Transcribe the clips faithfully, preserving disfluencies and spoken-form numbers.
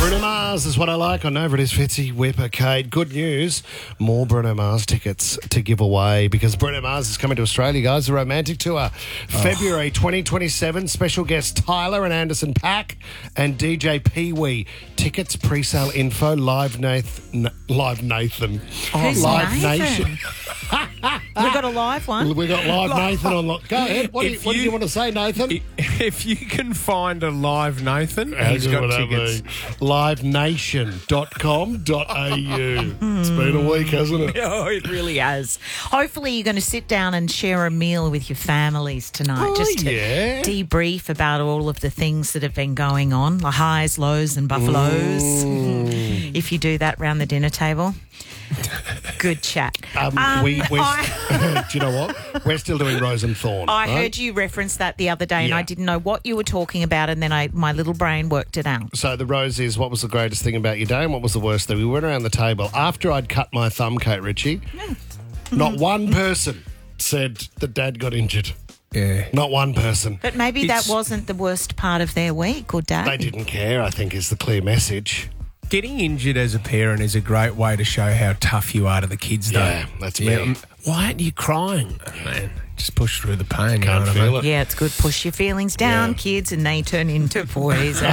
Bruno Mars is what I like. I know it is Fitzy, Whipper, Kate. Good news, more Bruno Mars tickets to give away because Bruno Mars is coming to Australia, guys. The Romantic Tour, February twenty twenty-seven. Special guest Tyler and Anderson .Paak and D J Pee Wee. Tickets, pre-sale info, Live Nathan. Live Nathan. Who's Live Nathan? Nation. We've got a live one. We got Live Nathan on. Lo- Go ahead. What, do you, If what do you- you want to say, Nathan? If you can find a live Nathan, How he's good got would that tickets. be? live nation dot com dot a u. It's been a week, hasn't it? Oh, it really has. Hopefully you're going to sit down and share a meal with your families tonight. Oh, just to yeah. debrief about all of the things that have been going on, the highs, lows and buffaloes. If you do that round the dinner table. Good chat. Um, Um, we, we're, I- do you know what? We're still doing Rose and Thorn. I right? heard you reference that the other day and Yeah. I didn't know what you were talking about, and then I my little brain worked it out. So the Rose is, what was the greatest thing about your day and what was the worst thing? We went around the table. After I'd cut my thumb, Kate Ritchie, not one person said that Dad got injured. Yeah. Not one person. But maybe It's- that wasn't the worst part of their week, or Dad. They didn't care, I think, is the clear message. Getting injured as a parent is a great way to show how tough you are to the kids, though. Yeah, that's me. um, Why aren't you crying? Oh, man, just push through the pain. you know Can't what I feel mean? it. Yeah, it's good. Push your feelings down, Yeah. kids, and they turn into poison.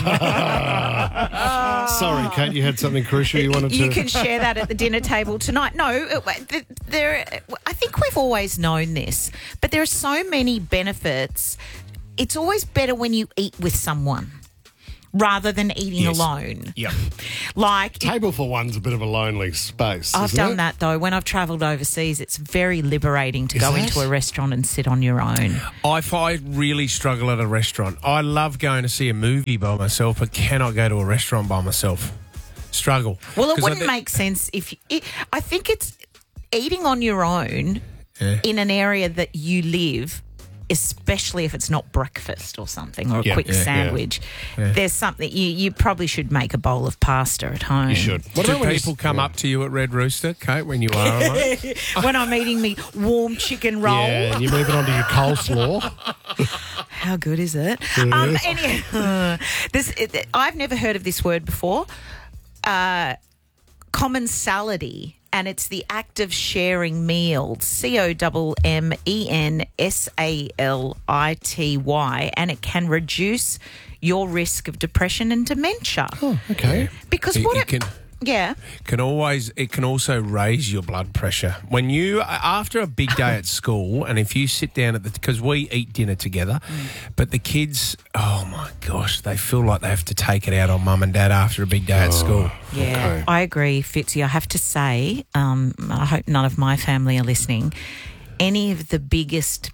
Sorry, Kate, you had something crucial you wanted to... You can share that at the dinner table tonight. No, it- th- there. I think we've always known this, but there are so many benefits. It's always better when you eat with someone rather than eating Yes. alone. Yep. Like, Table for one's a bit of a lonely space, I've isn't done it? that though. When I've travelled overseas, it's very liberating to Is go it? into a restaurant and sit on your own. I find really struggle at a restaurant. I love going to see a movie by myself, but cannot go to a restaurant by myself. Struggle. Well, it 'Cause I wouldn't thi- make sense if you, it, I think it's eating on your own Yeah. in an area that you live, especially if it's not breakfast or something or a Yeah, quick yeah, yeah. sandwich. There's something you, you probably should make a bowl of pasta at home. You should. What Do about when you- people come up to you at Red Rooster, Kate, when you are alone? When I'm eating me warm chicken roll. Yeah, and you're moving on to your coleslaw. How good is it? Um, any, this, it, I've never heard of this word before. Uh, commensality, and it's the act of sharing meals. C O M M E N S A L I T Y, and it can reduce your risk of depression and dementia. Oh, okay. Because It- what it it, can- yeah. can always it can also raise your blood pressure when you after a big day at school, and if you sit down at the because we eat dinner together, but the kids, oh my gosh, they feel like they have to take it out on mum and dad after a big day at school. Yeah, Okay. I agree, Fitzy. I have to say, um, I hope none of my family are listening. Any of the biggest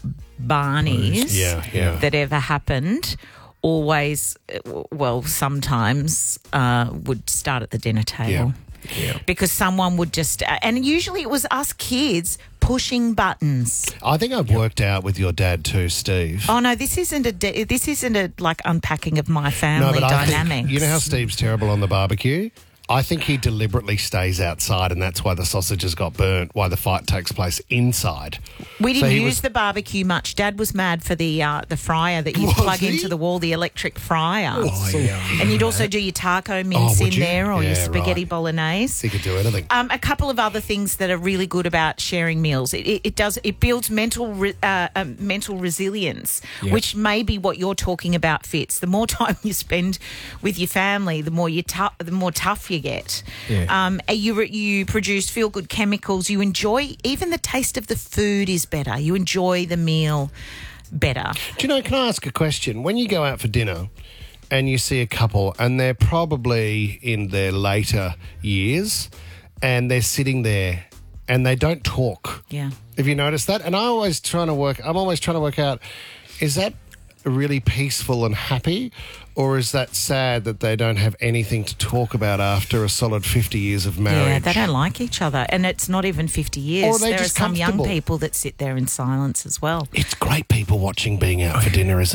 Barneys Yeah, yeah. that ever happened always, uh, well, sometimes uh, would start at the dinner table. Yeah. Because someone would just, uh, and usually it was us kids pushing buttons. I think I've worked out with your dad too, Steve. Oh no, this isn't a de- this isn't a like unpacking of my family I dynamics. think, you know how Steve's terrible on the barbecue? I think he deliberately stays outside, and that's why the sausages got burnt, why the fight takes place inside. We So didn't he use was- the barbecue much. Dad was mad for the uh, the fryer that you Was plug he? into the wall, the electric fryer. Oh, yeah. And you'd also do your taco mince would in you? there, or your Yeah, spaghetti right. bolognese. He could do anything. Um, a couple of other things that are really good about sharing meals. It, it, it does it builds mental re, uh, um, mental resilience, which may be what you're talking about, Fitz. The more time you spend with your family, the more you tou- the more tough you get. Yeah. Um, you re- you produce feel good chemicals. You enjoy even the taste of the food is better. You enjoy the meal better. Do you know, can I ask a question? When you go out for dinner and you see a couple and they're probably in their later years and they're sitting there and they don't talk. Yeah. Have you noticed that? And I always trying to work, I'm always trying to work out, is that really peaceful and happy, or is that sad that they don't have anything to talk about after a solid fifty years of marriage? Yeah, they don't like each other, and it's not even fifty years. Or they're there just are some young comfortable. people that sit there in silence as well. It's great people watching being out for dinner, isn't it?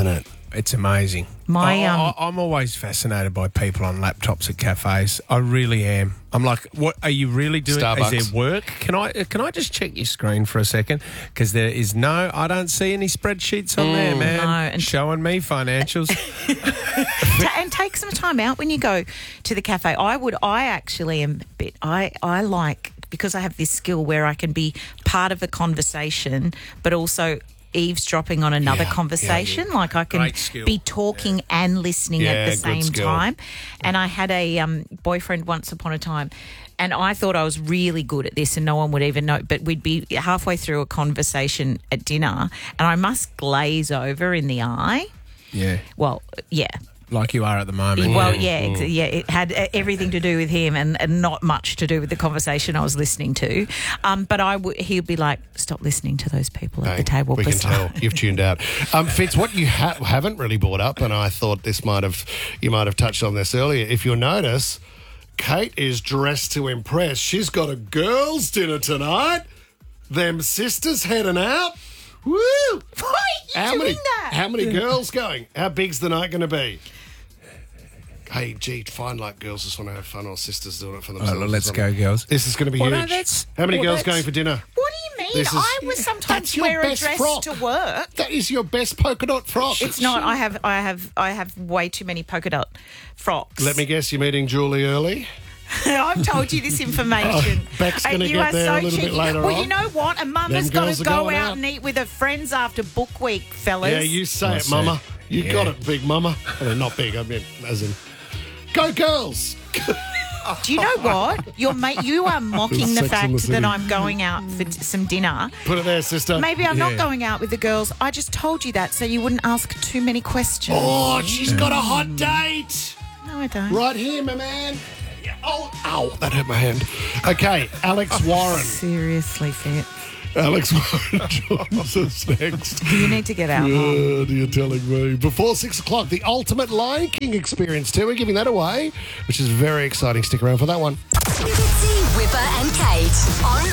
It's amazing. My, I, um, I, I'm always fascinated by people on laptops at cafes. I really am. I'm like, what are you really doing? Starbucks. Is there work? Can I can I just check your screen for a second? Because there is no, I don't see any spreadsheets on there, man. No, and- Showing me financials. Ta- and take some time out when you go to the cafe. I would, I actually am a bit, I, I like, because I have this skill where I can be part of the conversation, but also eavesdropping on another Yeah, conversation. yeah, yeah. Like I can Great skill. be talking and listening Yeah, at the good same skill. time. And I had a um, boyfriend once upon a time, and I thought I was really good at this and no one would even know. But we'd be halfway through a conversation at dinner and I must glaze over in the eye. Yeah, Well, yeah. like you are at the moment. Well, yeah, ex- yeah. It had uh, everything to do with him, and, and not much to do with the conversation I was listening to. Um, but I would, he'd be like, "Stop listening to those people at Hey, the table." we can beside-" tell you've tuned out. Um, Fitz, what you ha- haven't really brought up, and I thought this might have, you might have touched on this earlier. If you'll notice, Kate is dressed to impress. She's got a girls' dinner tonight. Them sisters heading out. Woo! Why are you How doing many? that? How many girls going? How big's the night going to be? Hey, gee, find like girls just want to have fun, or sisters doing it for themselves. Oh, or let's something. go, girls. This is going to be Well, no, huge. that's- How many well, girls that's- going for dinner? What do you mean? This is- I would That's sometimes your wear a best dress frock. to work. That is your best polka dot frock. It's not. I have. I have. I have way too many polka dot frocks. Let me guess, you're meeting Julie early? I've told you this information. Oh, Beck's And gonna you get are there so a little bit cheeky. later well, on. you know what? A mama's Them got girls to are go going out out. and eat with her friends after book week, fellas. Yeah, you say That's it, Mama. it. You Yeah. got it, big Mama. Well, not big, I mean, as in, go girls! Do you know what? You're ma- you are mocking the Sex and fact the City. that I'm going out for t- some dinner. Put it there, sister. Maybe I'm Yeah. not going out with the girls. I just told you that so you wouldn't ask too many questions. Oh, she's got a hot date! No, I don't. Right here, my man. Yeah. Oh, ow, that hurt my hand. Okay, Alex Warren. Seriously, Fit. Alex Warren joins us next. You need to get out. Mum. God, you're telling me. Before six o'clock, the ultimate Lion King experience too. We're giving that away, which is very exciting. Stick around for that one. Fitzy, Whipper and Kate on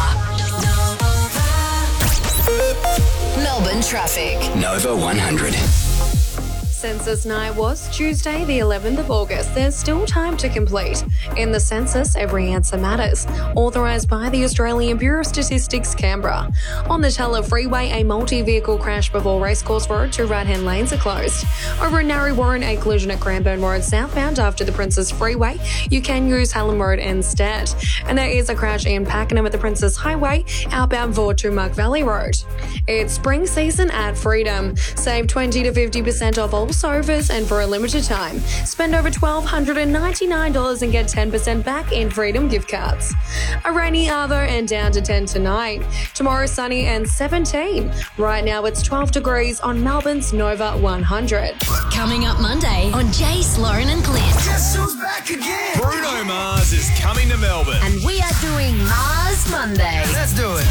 Nova. Melbourne traffic. Nova one hundred. Census night was Tuesday, the eleventh of August. There's still time to complete. In the census, every answer matters. Authorised by the Australian Bureau of Statistics, Canberra. On the Teller Freeway, a multi-vehicle crash before Racecourse Road. Two right-hand lanes are closed. Over in Narre Warren, a collision at Cranbourne Road southbound after the Princess Freeway. You can use Hallam Road instead. And there is a crash in Pakenham at the Princess Highway, outbound Vord to Muck Valley Road. It's spring season at Freedom. Save twenty to fifty percent off all sofas, and for a limited time, spend over one thousand two hundred ninety-nine dollars and get ten percent back in Freedom gift cards. A rainy Arvo and down to ten tonight. Tomorrow sunny and seventeen. Right now it's twelve degrees on Melbourne's Nova one hundred. Coming up Monday on Jace, Lauren and Clint. Guess who's back again? Bruno Mars is coming to Melbourne. And we are doing Mars Monday. Let's do it.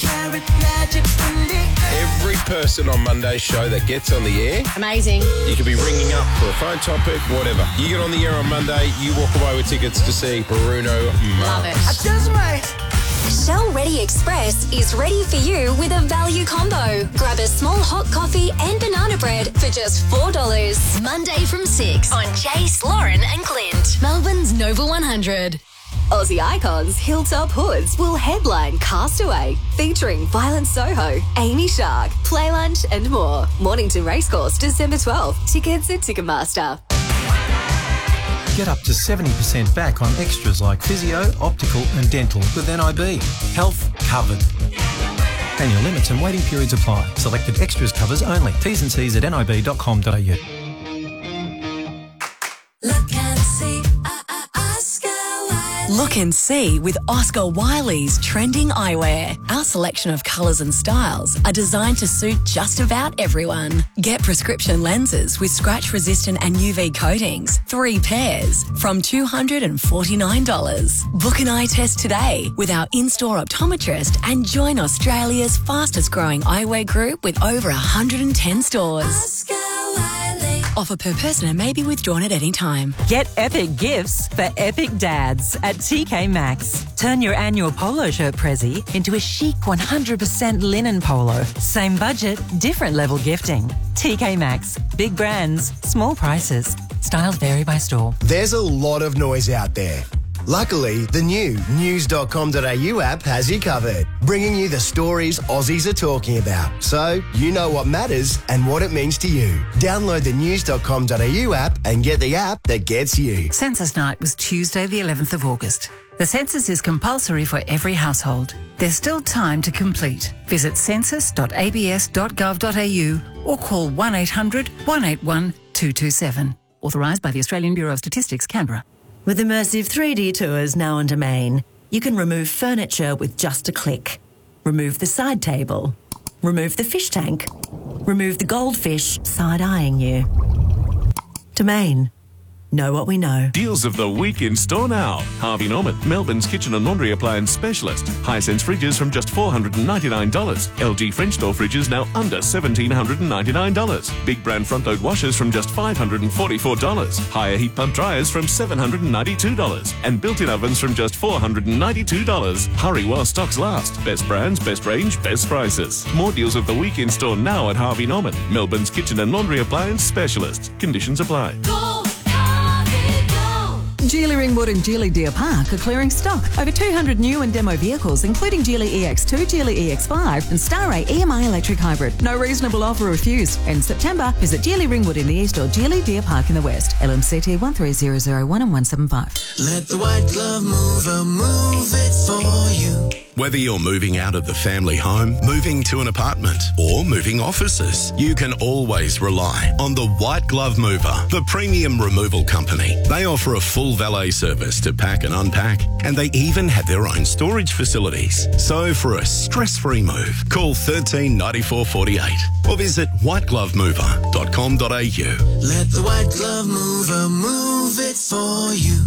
Every person on Monday's show that gets on the air, Amazing. you could be ringing up for a phone topic, whatever. You get on the air on Monday, you walk away with tickets to see Bruno Love Mars. it. Shell Ready Express is ready for you with a value combo. Grab a small hot coffee and banana bread for just four dollars. Monday from six on Jace, Lauren and Clint. Melbourne's Nova one hundred. Aussie icons Hilltop Hoods will headline Castaway, featuring Violent Soho, Amy Shark, Play Lunch and more. Mornington Racecourse, December twelfth. Tickets at Ticketmaster. Get up to seventy percent back on extras like physio, optical and dental with N I B. Health covered. Annual limits and waiting periods apply. Selected extras covers only. T's and C's at nib dot com dot a u. Look and see, uh, uh, Oscar Wiley. Look and see with Oscar Wiley's trending eyewear. Our selection of colours and styles are designed to suit just about everyone. Get prescription lenses with scratch-resistant and U V coatings, three pairs, from two hundred forty-nine dollars. Book an eye test today with our in-store optometrist and join Australia's fastest-growing eyewear group with over one hundred ten stores. Oscar Wiley. Offer per person and may be withdrawn at any time. Get epic gifts for epic dads at T K Maxx. Turn your annual polo shirt prezi into a chic one hundred percent linen polo. Same budget, different level gifting. T K Maxx. Big brands, small prices. Styles vary by store. There's a lot of noise out there. Luckily, the new news dot com dot a u app has you covered, bringing you the stories Aussies are talking about, so you know what matters and what it means to you. Download the news dot com dot a u app and get the app that gets you. Census night was Tuesday the eleventh of August. The census is compulsory for every household. There's still time to complete. Visit census dot a b s dot gov dot a u or call one eight hundred, one eight one, two two seven. Authorised by the Australian Bureau of Statistics, Canberra. With immersive three D tours now on Domain, you can remove furniture with just a click. Remove the side table. Remove the fish tank. Remove the goldfish side-eyeing you. Domain. Know what we know. Deals of the week in store now. Harvey Norman, Melbourne's kitchen and laundry appliance specialist. Hisense fridges from just four hundred ninety-nine dollars. L G French door fridges now under one thousand seven hundred ninety-nine dollars. Big brand front load washers from just five hundred forty-four dollars. Higher heat pump dryers from seven hundred ninety-two dollars. And built-in ovens from just four hundred ninety-two dollars. Hurry while stocks last. Best brands, best range, best prices. More deals of the week in store now at Harvey Norman, Melbourne's kitchen and laundry appliance specialist. Conditions apply. Geely Ringwood and Geely Deer Park are clearing stock. Over two hundred new and demo vehicles, including Geely E X two, Geely E X five and Star A E M I electric hybrid. No reasonable offer refused. In September, visit Geely Ringwood in the east or Geely Deer Park in the west. L M C T one three zero zero one and one seven five. Let the white glove mover move it for you. Whether you're moving out of the family home, moving to an apartment, or moving offices, you can always rely on the White Glove Mover, the premium removal company. They offer a full valet service to pack and unpack, and they even have their own storage facilities. So for a stress-free move, call thirteen ninety-four forty-eight or visit white glove mover dot com dot a u. Let the white glove mover move it for you.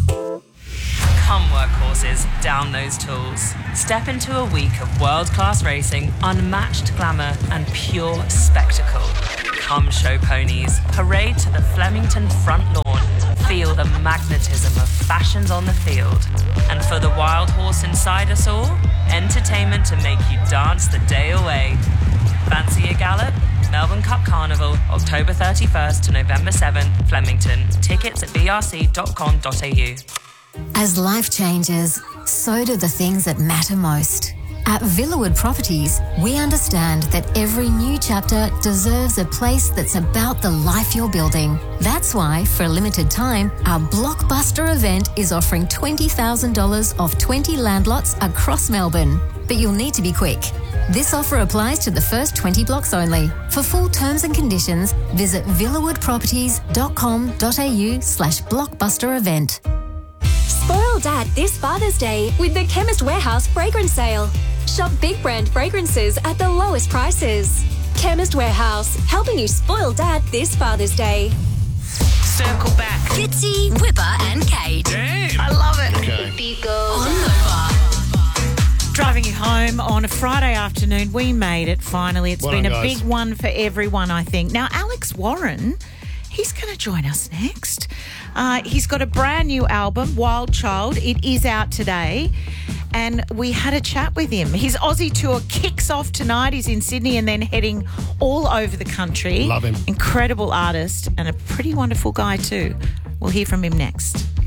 Come workhorses, down those tools. Step into a week of world-class racing, unmatched glamour and pure spectacle. Come show ponies, parade to the Flemington front lawn, feel the magnetism of fashions on the field. And for the wild horse inside us all, entertainment to make you dance the day away. Fancy a gallop? Melbourne Cup Carnival, October thirty-first to November seventh, Flemington. Tickets at b r c dot com dot a u. As life changes, so do the things that matter most. At Villawood Properties, we understand that every new chapter deserves a place that's about the life you're building. That's why, for a limited time, our blockbuster event is offering twenty thousand dollars off twenty land lots across Melbourne. But you'll need to be quick. This offer applies to the first twenty blocks only. For full terms and conditions, visit villawood properties dot com dot a u slash blockbuster event. Spoil Dad this Father's Day with the Chemist Warehouse fragrance sale. Shop big brand fragrances at the lowest prices. Chemist Warehouse, helping you spoil Dad this Father's Day. Circle back. Fitzy, Whipper and Kate. Damn. I love it. Okay. On Nova. Driving you home on a Friday afternoon. We made it finally. It's Well been done, a guys. big one for everyone, I think. Now, Alex Warren, he's going to join us next. Uh, he's got a brand new album, Wild Child. It is out today. And we had a chat with him. His Aussie tour kicks off tonight. He's in Sydney and then heading all over the country. Love him. Incredible artist and a pretty wonderful guy too. We'll hear from him next.